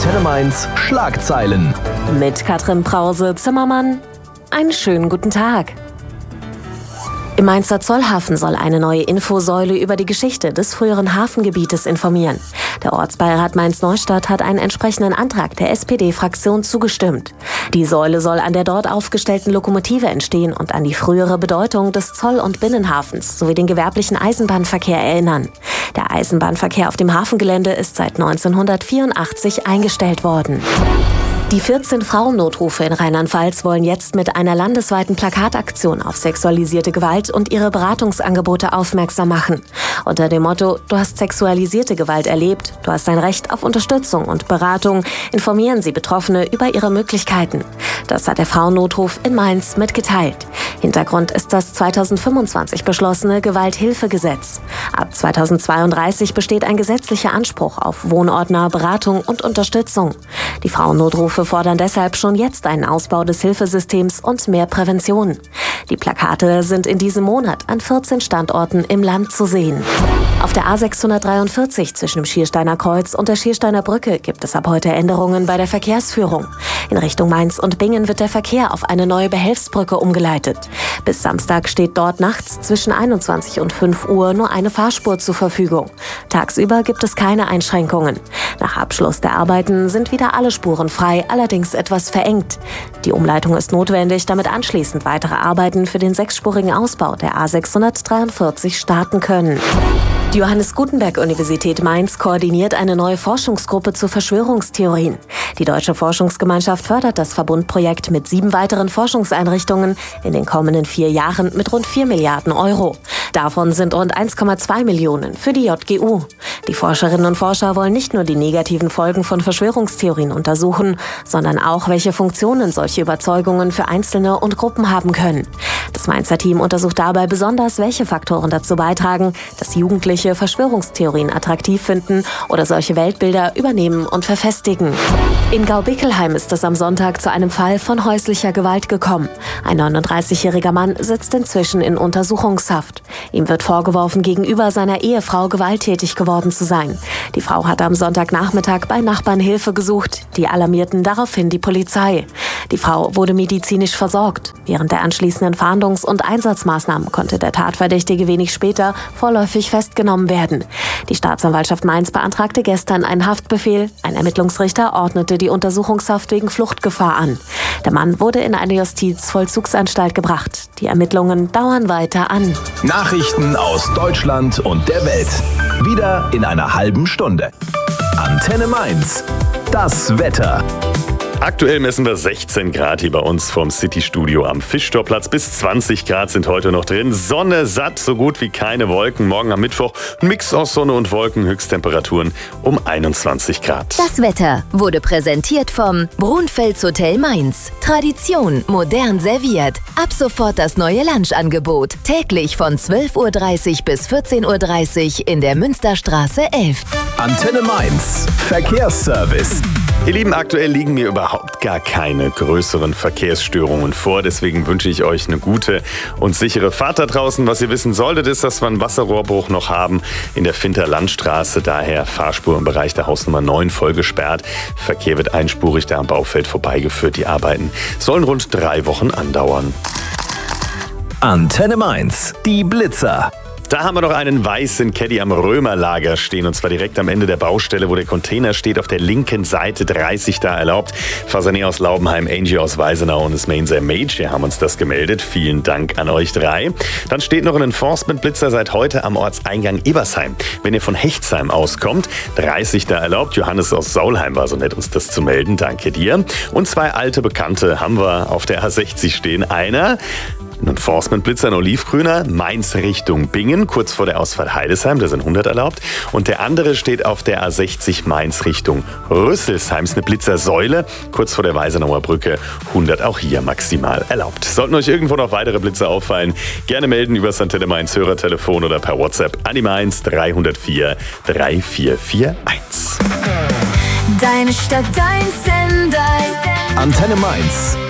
Antenne Mainz Schlagzeilen. Mit Katrin Brause-Zimmermann. Einen schönen guten Tag. Im Mainzer Zollhafen soll eine neue Infosäule über die Geschichte des früheren Hafengebietes informieren. Der Ortsbeirat Mainz-Neustadt hat einen entsprechenden Antrag der SPD-Fraktion zugestimmt. Die Säule soll an der dort aufgestellten Lokomotive entstehen und an die frühere Bedeutung des Zoll- und Binnenhafens sowie den gewerblichen Eisenbahnverkehr erinnern. Der Eisenbahnverkehr auf dem Hafengelände ist seit 1984 eingestellt worden. Die 14 Frauennotrufe in Rheinland-Pfalz wollen jetzt mit einer landesweiten Plakataktion auf sexualisierte Gewalt und ihre Beratungsangebote aufmerksam machen. Unter dem Motto „Du hast sexualisierte Gewalt erlebt, du hast ein Recht auf Unterstützung und Beratung" informieren sie Betroffene über ihre Möglichkeiten. Das hat der Frauennotruf in Mainz mitgeteilt. Hintergrund ist das 2025 beschlossene Gewalthilfegesetz. Ab 2032 besteht ein gesetzlicher Anspruch auf wohnortnahe Beratung und Unterstützung. Die Frauennotrufe fordern deshalb schon jetzt einen Ausbau des Hilfesystems und mehr Prävention. Die Plakate sind in diesem Monat an 14 Standorten im Land zu sehen. Auf der A643 zwischen dem Schiersteiner Kreuz und der Schiersteiner Brücke gibt es ab heute Änderungen bei der Verkehrsführung. In Richtung Mainz und Bingen wird der Verkehr auf eine neue Behelfsbrücke umgeleitet. Bis Samstag steht dort nachts zwischen 21 und 5 Uhr nur eine Fahrspur zur Verfügung. Tagsüber gibt es keine Einschränkungen. Nach Abschluss der Arbeiten sind wieder alle Spuren frei, allerdings etwas verengt. Die Umleitung ist notwendig, damit anschließend weitere Arbeiten für den 6-spurigen Ausbau der A643 starten können. Die Johannes Gutenberg-Universität Mainz koordiniert eine neue Forschungsgruppe zu Verschwörungstheorien. Die Deutsche Forschungsgemeinschaft fördert das Verbundprojekt mit 7 weiteren Forschungseinrichtungen in den kommenden 4 Jahren mit rund 4 Milliarden Euro. Davon sind rund 1,2 Millionen für die JGU. Die Forscherinnen und Forscher wollen nicht nur die negativen Folgen von Verschwörungstheorien untersuchen, sondern auch, welche Funktionen solche Überzeugungen für Einzelne und Gruppen haben können. Das Mainzer Team untersucht dabei besonders, welche Faktoren dazu beitragen, dass Jugendliche Verschwörungstheorien attraktiv finden oder solche Weltbilder übernehmen und verfestigen. In Gaubickelheim ist es am Sonntag zu einem Fall von häuslicher Gewalt gekommen. Ein 39-jähriger Mann sitzt inzwischen in Untersuchungshaft. Ihm wird vorgeworfen, gegenüber seiner Ehefrau gewalttätig geworden zu sein. Die Frau hatte am Sonntagnachmittag bei Nachbarn Hilfe gesucht. Die alarmierten daraufhin die Polizei. Die Frau wurde medizinisch versorgt. Während der anschließenden Fahndungs- und Einsatzmaßnahmen konnte der Tatverdächtige wenig später vorläufig festgenommen werden. Die Staatsanwaltschaft Mainz beantragte gestern einen Haftbefehl. Ein Ermittlungsrichter ordnete die Untersuchungshaft wegen Fluchtgefahr an. Der Mann wurde in eine Justizvollzugsanstalt gebracht. Die Ermittlungen dauern weiter an. Nachrichten aus Deutschland und der Welt. Wieder in einer halben Stunde. Antenne Mainz. Das Wetter. Aktuell messen wir 16 Grad hier bei uns vom City-Studio am Fischtorplatz. Bis 20 Grad sind heute noch drin. Sonne satt, so gut wie keine Wolken. Morgen am Mittwoch ein Mix aus Sonne und Wolken. Höchsttemperaturen um 21 Grad. Das Wetter wurde präsentiert vom Brunfels Hotel Mainz. Tradition modern serviert. Ab sofort das neue Lunchangebot. Täglich von 12:30 Uhr bis 14:30 Uhr in der Münsterstraße 11. Antenne Mainz. Verkehrsservice. Ihr Lieben, aktuell liegen mir überhaupt gar keine größeren Verkehrsstörungen vor. Deswegen wünsche ich euch eine gute und sichere Fahrt da draußen. Was ihr wissen solltet, ist, dass wir einen Wasserrohrbruch noch haben in der Finter Landstraße. Daher Fahrspur im Bereich der Hausnummer 9 voll gesperrt. Verkehr wird einspurig da am Baufeld vorbeigeführt. Die Arbeiten sollen rund 3 Wochen andauern. Antenne Mainz. Die Blitzer. Da haben wir noch einen weißen Caddy am Römerlager stehen, und zwar direkt am Ende der Baustelle, wo der Container steht, auf der linken Seite 30 da erlaubt. Fasané aus Laubenheim, Angie aus Weisenau und das Mainzer Mage haben uns das gemeldet. Vielen Dank an euch 3. Dann steht noch ein Enforcement-Blitzer seit heute am Ortseingang Ebersheim. Wenn ihr von Hechtsheim auskommt, 30 da erlaubt. Johannes aus Saulheim war so nett, uns das zu melden. Danke dir. Und 2 alte Bekannte haben wir auf der A60 stehen. Einer ein Enforcement-Blitzer, ein olivgrüner, Mainz Richtung Bingen, kurz vor der Ausfahrt Heidesheim, da sind 100 erlaubt. Und der andere steht auf der A60 Mainz Richtung Rüsselsheim, ist eine Blitzersäule, kurz vor der Weisenauer Brücke, 100 auch hier maximal erlaubt. Sollten euch irgendwo noch weitere Blitzer auffallen, gerne melden über das Antenne Mainz Hörertelefon oder per WhatsApp an die Mainz 304 3441. Deine Stadt, dein Sender. Antenne Mainz.